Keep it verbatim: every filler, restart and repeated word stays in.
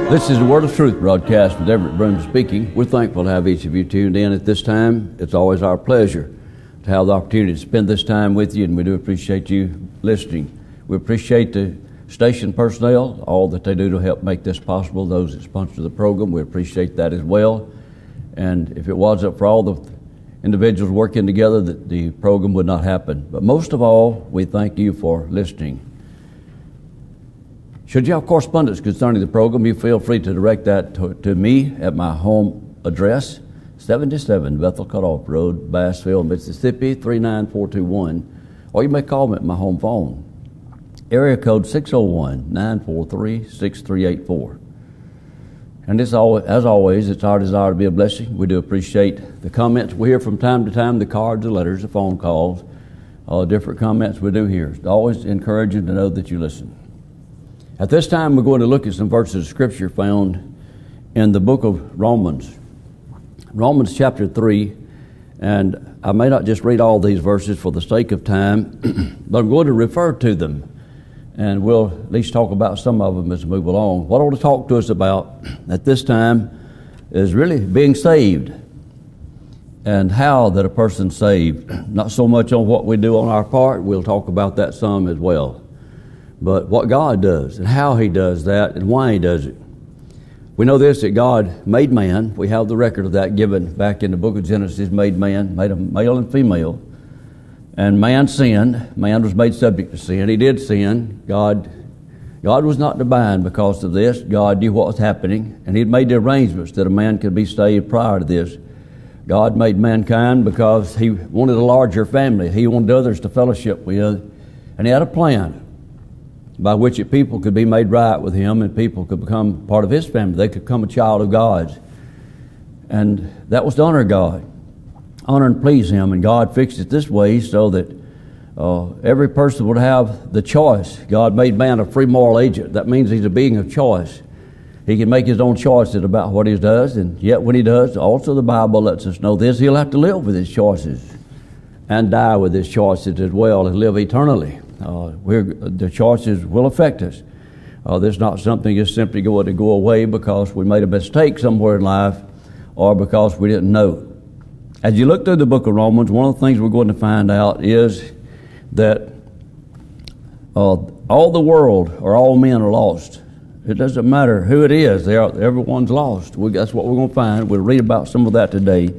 This is the Word of Truth broadcast with Everett Broom speaking. We're thankful to have each of you tuned in at this time. It's always our pleasure to have the opportunity to spend this time with you, and we do appreciate you listening. We appreciate the station personnel, all that they do to help make this possible, those that sponsor the program. We appreciate that as well. And if it wasn't for all the individuals working together, that the program would not happen. But most of all, we thank you for listening. Should you have correspondence concerning the program, you feel free to direct that to, to me at my home address, seventy-seven Bethel Cutoff Road, Bassville, Mississippi, three nine four two one. Or you may call me at my home phone, area code six oh one, nine four three, six three eight four. And this, as always, it's our desire to be a blessing. We do appreciate the comments we hear from time to time, the cards, the letters, the phone calls, all the different comments we do hear. It's always encouraging to know that you listen. At this time, we're going to look at some verses of Scripture found in the book of Romans. Romans chapter three, and I may not just read all these verses for the sake of time, but I'm going to refer to them, and we'll at least talk about some of them as we move along. What I want to talk to us about at this time is really being saved and how that a person's saved. Not so much on what we do on our part, we'll talk about that some as well. But what God does and how He does that and why He does it. We know this, that God made man. We have the record of that given back in the book of Genesis, made man, made a male and female. And man sinned. Man was made subject to sin. He did sin. God, God was not to bind because of this. God knew what was happening, and He had made the arrangements that a man could be saved prior to this. God made mankind because He wanted a larger family. He wanted others to fellowship with, and He had a plan by which it, people could be made right with Him and people could become part of His family. They could become a child of God's. And that was to honor God, honor and please Him. And God fixed it this way so that uh, every person would have the choice. God made man a free moral agent. That means he's a being of choice. He can make his own choices about what he does, and yet when he does, also the Bible lets us know this, he'll have to live with his choices and die with his choices as well and live eternally. Uh, we're, the choices will affect us. Uh, there's not something that's simply going to go away because we made a mistake somewhere in life or because we didn't know. As you look through the book of Romans, one of the things we're going to find out is that uh, all the world or all men are lost. It doesn't matter who it is. They are, everyone's lost. We, that's what we're going to find. We'll read about some of that today.